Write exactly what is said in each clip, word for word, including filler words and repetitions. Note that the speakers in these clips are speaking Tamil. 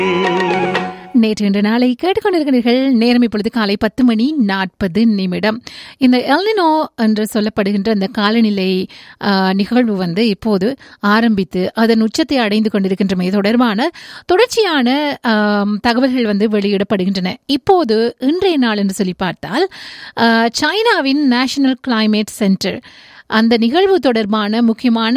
நேற்று இன்று நாளை கேட்டுக்கொண்டிருக்கிறீர்கள். நேரம் இப்பொழுது காலை பத்து மணி நாற்பது நிமிடம். இந்த எல்னினோ என்று சொல்லப்படுகின்ற அந்த காலநிலை நிகழ்வு வந்து இப்போது ஆரம்பித்து அதன் உச்சத்தை அடைந்து கொண்டிருக்கின்றமை தொடர்பான தொடர்ச்சியான தகவல்கள் வந்து வெளியிடப்படுகின்றன. இப்போது இன்றைய நாள் என்று சொல்லி பார்த்தால் சைனாவின் நேஷனல் கிளைமேட் சென்டர் அந்த நிகழ்வு தொடர்பான முக்கியமான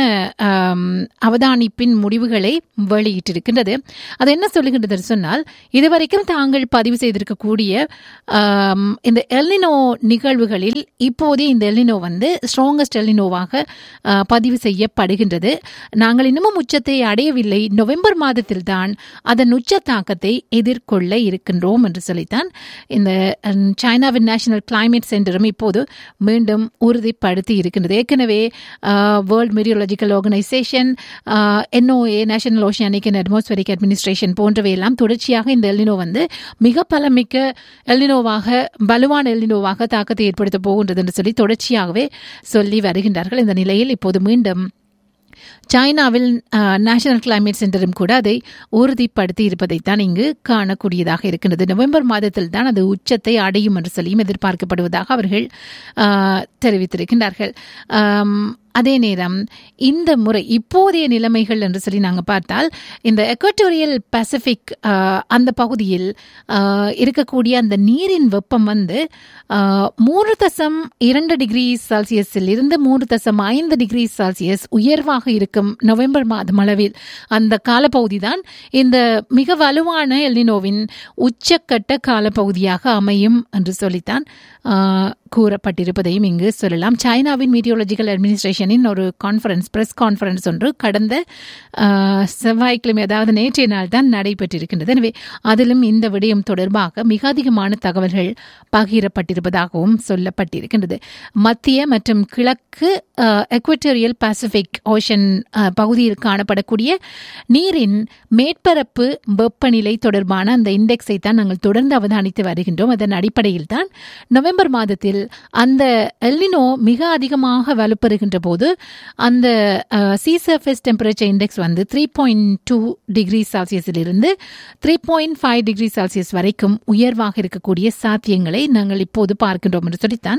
அவதானிப்பின் முடிவுகளை வெளியிட்டிருக்கின்றது. அது என்ன சொல்லுகின்றது சொன்னால், இதுவரைக்கும் தாங்கள் பதிவு செய்திருக்கக்கூடிய இந்த எல்னினோ நிகழ்வுகளில் இப்போதே இந்த எல்னினோ வந்து ஸ்ட்ராங்கஸ்ட் எல்னினோவாக பதிவு செய்யப்படுகின்றது. நாங்கள் இன்னமும் உச்சத்தை அடையவில்லை, நவம்பர் மாதத்தில் தான் அதன் உச்ச தாக்கத்தை எதிர்கொள்ள இருக்கின்றோம் என்று சொல்லித்தான் இந்த சைனாவின் நேஷனல் கிளைமேட் சென்டரும் இப்போது மீண்டும் உறுதிப்படுத்தி இருக்கின்றது. ஏற்கனவே world மெரியோலஜிக்கல் organisation, NOA, national oceanic and atmospheric administration போன்றவையெல்லாம் தொடர்ச்சியாக இந்த எல்னினோ வந்து மிக பலமிக்க எல்னினோவாக, வலுவான எல்னினோவாக தாக்கத்தை ஏற்படுத்த போகின்றது என்று சொல்லி தொடர்ச்சியாகவே சொல்லி வருகின்றார்கள். இந்த நிலையில் இப்போது மீண்டும் சைனாவில் நேஷனல் கிளைமேட் சென்டரும் கூட அதை உறுதிப்படுத்தி இருப்பதைத்தான் இங்கு காணக்கூடியதாக இருக்கின்றது. நவம்பர் மாதத்தில் தான் அது உச்சத்தை அடையும் என்று சொல்லியும் எதிர்பார்க்கப்படுவதாக அவர்கள் தெரிவித்திருக்கின்றார்கள். அதே நேரம் இந்த முறை இப்போதைய நிலைமைகள் என்று சொல்லி நாங்கள் பார்த்தால், இந்த எக்வட்டோரியல் பசிபிக் அந்த பகுதியில் இருக்கக்கூடிய அந்த நீரின் வெப்பம் வந்து மூன்று தசம் இரண்டு டிகிரி செல்சியஸில் இருந்து மூன்று தசம் ஐந்து டிகிரி செல்சியஸ் உயர்வாக இருக்கும் நவம்பர் மாதம் அளவில். அந்த காலப்பகுதி தான் இந்த மிக வலுவான எல்னினோவின் உச்சக்கட்ட காலப்பகுதியாக அமையும் என்று சொல்லித்தான் கூறப்பட்டிருப்பதையும் இங்கு சொல்லலாம். சைனாவின் மீட்டியோலஜிக்கல் அட்மினிஸ்ட்ரேஷனின் ஒரு கான்ஃபரன்ஸ், பிரஸ் கான்ஃபரன்ஸ் ஒன்று கடந்த செவ்வாய்க்கிழமை, அதாவது நேற்றைய நாள் தான் நடைபெற்றிருக்கின்றது. எனவே அதிலும் இந்த விடயம் தொடர்பாக மிக அதிகமான தகவல்கள் பகிரப்பட்டிருப்பதாகவும் சொல்லப்பட்டிருக்கின்றது. மத்திய மற்றும் கிழக்கு எக்வட்டோரியல் பசிபிக் ஓஷன் பகுதியில் காணப்படக்கூடிய நீரின் மேற்பரப்பு வெப்பநிலை தொடர்பான அந்த இண்டெக்ஸை தான் நாங்கள் தொடர்ந்து அவதானித்து வருகின்றோம். அதன் அடிப்படையில் தான் நவம்பர் மாதத்தில் அந்த எல்னினோ மிக அதிகமாக வலுப்பெறுகின்ற போது அந்த சி சர்ஃபேஸ் டெம்பரேச்சர் இண்டெக்ஸ் வந்து த்ரீ பாயிண்ட் டூ டிகிரி செல்சியஸில் இருந்து three point five degree Celsius வரைக்கும் உயர்வாக இருக்கக்கூடிய சாத்தியங்களை நாங்கள் இப்போது பார்க்கின்றோம் என்று சொல்லித்தான்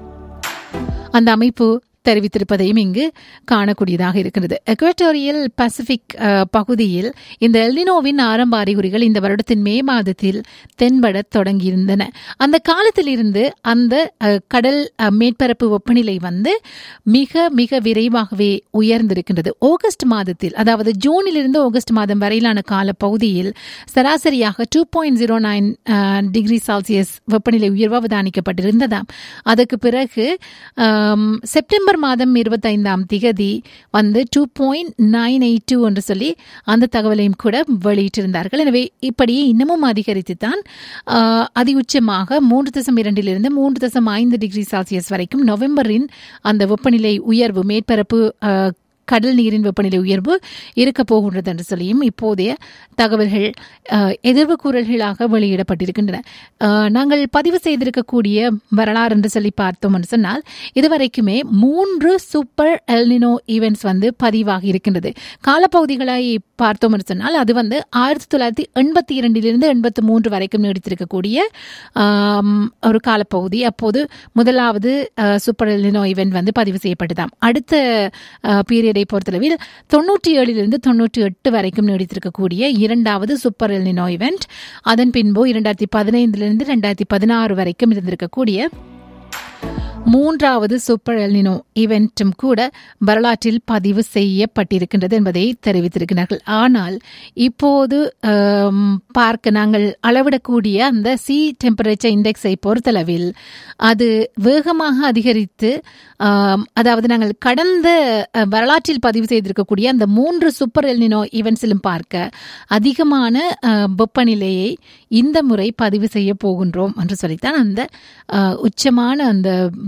அந்த அமைப்பு தெரிவித்திருப்பதையும் இங்கு காணக்கூடியதாக இருக்கிறது. எக்வட்டோரியல் பசிபிக் பகுதியில் இந்த எல்னினோவின் ஆரம்ப அறிகுறிகள் இந்த வருடத்தின் மே மாதத்தில் தென்பட தொடங்கியிருந்தன. அந்த காலத்தில் இருந்து அந்த கடல் மேற்பரப்பு வெப்பநிலை வந்து மிக மிக விரைவாகவே உயர்ந்திருக்கின்றது. ஆகஸ்ட் மாதத்தில், அதாவது ஜூனிலிருந்து ஆகஸ்ட் மாதம் வரையிலான கால பகுதியில் சராசரியாக two point zero nine degree Celsius வெப்பநிலை உயர்வு அவதானிக்கப்பட்டிருந்ததாம். அதற்கு பிறகு செப்டம்பர் மாதம் இருபத்தி ஐந்தாம் திகதி வந்து two point nine eight two என்று சொல்லி அந்த தகவலையும் கூட வெளியிட்டிருந்தார்கள். எனவே இப்படியே இன்னமும் அதிகரித்துத்தான் அதி உச்சமாக மூன்று தசம் இரண்டிலிருந்து மூன்று தசம் ஐந்து டிகிரி செல்சியஸ் வரைக்கும் நவம்பரின் அந்த வெப்பநிலை உயர்வு, மேற்பரப்பு கடல் நீரின் வெப்பநிலை உயர்வு இருக்க போகின்றது என்று சொல்லியும் இப்போதைய தகவல்கள் எதிர்வு கூறல்களாக வெளியிடப்பட்டிருக்கின்றன. நாங்கள் பதிவு செய்திருக்கக்கூடிய வரலாறு என்று சொல்லி பார்த்தோம் என்று சொன்னால், இதுவரைக்குமே மூன்று சூப்பர் எல்னினோ ஈவெண்ட்ஸ் வந்து பதிவாகி இருக்கின்றது. காலப்பகுதிகளை பார்த்தோம் என்று சொன்னால் அது வந்து ஆயிரத்தி தொள்ளாயிரத்தி எண்பத்தி இரண்டிலிருந்து எண்பத்தி மூன்று வரைக்கும் நீடித்திருக்கக்கூடிய ஒரு காலப்பகுதி. அப்போது முதலாவது சூப்பர் எல்னினோ ஈவெண்ட் வந்து பதிவு செய்யப்பட்டதாம். அடுத்த பீரியட் பொறுத்தளவில் தொன்னூற்றி ஏழிலிருந்து தொன்னூற்றி எட்டு வரைக்கும் நீடித்திருக்கக்கூடிய இரண்டாவது சூப்பர் எல்னினோ இவெண்ட், அதன் பின்பு இரண்டாயிரத்தி பதினைந்திலிருந்து இரண்டாயிரத்தி பதினாறு வரைக்கும் இருந்திருக்கக்கூடிய மூன்றாவது சூப்பர் எல்னினோ ஈவென்ட்டும் கூட வரலாற்றில் பதிவு செய்யப்பட்டிருக்கின்றது என்பதை தெரிவித்திருக்கிறார்கள். ஆனால் இப்போது பார்க்க நாங்கள் அளவிடக்கூடிய அந்த சி டெம்பரேச்சர் இண்டெக்ஸை பொறுத்தளவில் அது வேகமாக அதிகரித்து, அதாவது நாங்கள் கடந்த வரலாற்றில் பதிவு செய்திருக்கக்கூடிய அந்த மூன்று சூப்பர் எல்னினோ ஈவென்ட்ஸிலும் பார்க்க அதிகமான வெப்பநிலையை இந்த முறை பதிவு செய்ய போகின்றோம் என்று சொல்லித்தான் அந்த உச்சமான அந்த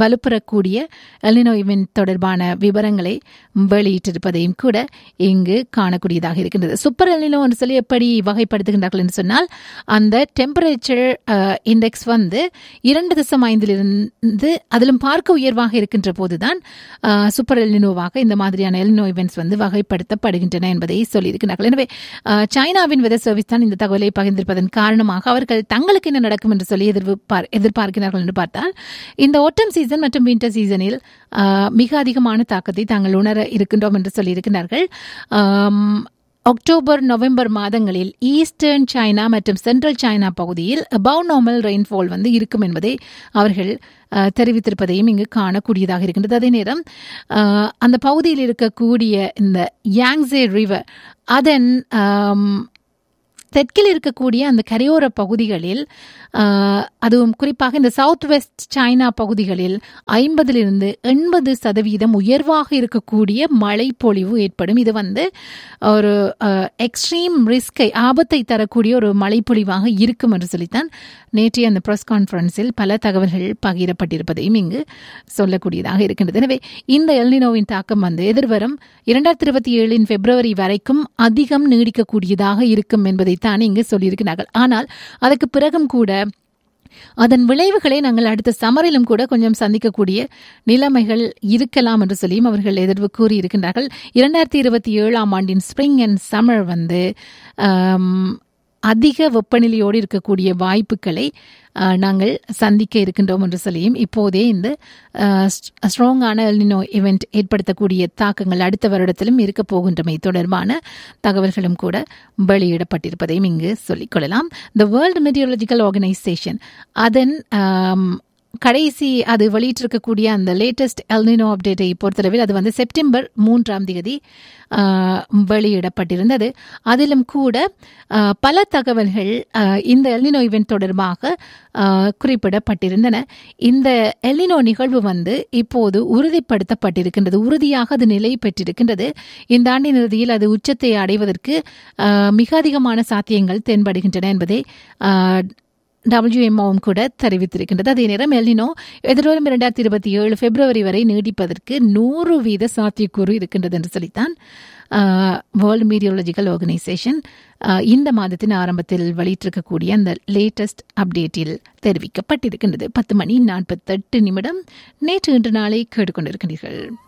வலுப்பெறக்கூடிய எல்னினோ இவென்ட் தொடர்பான விவரங்களை வெளியிட்டிருப்பதையும் கூட இங்கு காணக்கூடியதாக இருக்கின்றது. சூப்பர் எல்னினோ என்று சொல்லி எப்படி வகைப்படுத்துகின்றார்கள் என்று சொன்னால், அந்த டெம்பரேச்சர் இண்டெக்ஸ் வந்து இரண்டு தசம் ஐந்திலிருந்து அதிலும் பார்க்க உயர்வாக இருக்கின்ற போதுதான் சூப்பர் எல்னினோவாக இந்த மாதிரியான எல்னினோ இவென்ட்ஸ் வந்து வகைப்படுத்தப்படுகின்றன என்பதை சொல்லியிருக்கிறார்கள். எனவே சைனாவின் வெதர் சர்வீஸ் தான் இந்த தகவலை பகிர்ந்திருப்பதன் காரணமாக அவர்கள் தங்களுக்கு என்ன நடக்கும் என்று சொல்லி எதிர்பார் எதிர்பார்க்கிறார்கள் என்று பார்த்தால், இந்த ஆட்டம் சீசன் மற்றும் வின்டர் சீசனில் மிக அதிகமான தாக்கத்தை தாங்கள் உணர இருக்கின்றோம் என்று சொல்லியிருக்கிறார்கள். அக்டோபர் நவம்பர் மாதங்களில் ஈஸ்டர்ன் சைனா மற்றும் சென்ட்ரல் சைனா பகுதியில் அபவ் நார்மல் ரெயின்ஃபால் வந்து இருக்கும் என்பதை அவர்கள் தெரிவித்திருப்பதையும் இங்கு காணக்கூடியதாக இருக்கின்றது. அதே நேரம் அந்த பகுதியில் இருக்கக்கூடிய இந்த யாங்ஸே ரிவர் அதன் தெற்கில் இருக்கக்கூடிய அந்த கரையோர பகுதிகளில், அதுவும் குறிப்பாக இந்த சவுத் வெஸ்ட் சைனா பகுதிகளில் ஐம்பதிலிருந்து எண்பது சதவீதம் உயர்வாக இருக்கக்கூடிய மழை பொழிவு ஏற்படும். இது வந்து ஒரு எக்ஸ்ட்ரீம் ரிஸ்கை ஆபத்தை தரக்கூடிய ஒரு மழை பொழிவாக இருக்கும் என்று சொல்லித்தான் நேற்றைய அந்த பிரஸ் கான்ஃபரன்ஸில் பல தகவல்கள் பகிரப்பட்டிருப்பதையும் இங்கு சொல்லக்கூடியதாக இருக்கின்றது. எனவே இந்த எல்னினோவின் தாக்கம் வந்து எதிர்வரும் இரண்டாயிரத்தி இருபத்தி ஏழின் பிப்ரவரி வரைக்கும் அதிகம் நீடிக்கக்கூடியதாக இருக்கும் என்பதை தான் இங்கு சொல்லியிருக்கிறார்கள். ஆனால் அதற்கு பிறகும் கூட அதன் விளைவுகளை நாங்கள் அடுத்த சமரிலும் கூட கொஞ்சம் சந்திக்கக்கூடிய நிலைமைகள் இருக்கலாம் என்று சொல்லியும் அவர்கள் எதிர்வு கூறியிருக்கின்றார்கள். இரண்டாயிரத்தி இருபத்தி ஏழாம் ஆண்டின் ஸ்பிரிங் அண்ட் சம்மர் வந்து அதிக வெப்பநிலையோடு இருக்கக்கூடிய வாய்ப்புகளை நாங்கள் சந்திக்க இருக்கின்றோம் என்று சொல்லியும் இப்போதே இந்த ஸ்ட்ராங்கான எல்னினோ இவெண்ட் ஏற்படுத்தக்கூடிய தாக்கங்கள் அடுத்த வருடத்திலும் இருக்க போகின்றமை தொடர்பான தகவல்களும் கூட வெளியிடப்பட்டிருப்பதையும் இங்கு சொல்லிக்கொள்ளலாம். த வேர்ல்டு மெட்டியாலஜிக்கல் ஆர்கனைசேஷன் அதன் கடைசி அது வெளியிட்டிருக்கக்கூடிய அந்த லேட்டஸ்ட் எல்னினோ அப்டேட்டை பொறுத்தளவில் அது வந்து செப்டம்பர் மூன்றாம் தேதி வெளியிடப்பட்டிருந்தது. அதிலும் கூட பல தகவல்கள் இந்த எல்னினோ இவெண்ட் தொடர்பாக குறிப்பிடப்பட்டிருந்தன. இந்த எல்னினோ நிகழ்வு வந்து இப்போது உறுதிப்படுத்தப்பட்டிருக்கின்றது, உறுதியாக அது நிலை பெற்றிருக்கின்றது. இந்த ஆண்டின் இறுதியில் அது உச்சத்தை அடைவதற்கு மிக அதிகமான சாத்தியங்கள் தென்படுகின்றன என்பதை டபிள்யூஎம்ஓவும் கூட தெரிவித்திருக்கின்றது. அதே நேரம் எல்னினோ எதிர்வரும் இரண்டாயிரத்தி இருபத்தி ஏழு பிப்ரவரி வரை நீடிப்பதற்கு நூறு வீத சாத்தியக்கூறு இருக்கின்றது என்று சொல்லித்தான் வேர்ல்டு மீட்டியாலஜிக்கல் ஆர்கனைசேஷன் இந்த மாதத்தின் ஆரம்பத்தில் வெளியிட்டிருக்கக்கூடிய அந்த லேட்டஸ்ட் அப்டேட்டில் தெரிவிக்கப்பட்டிருக்கின்றது. பத்து மணி நாற்பத்தெட்டு நிமிடம் நேற்று இன்று நாளை கேட்டுக்கொண்டிருக்கின்றீர்கள்.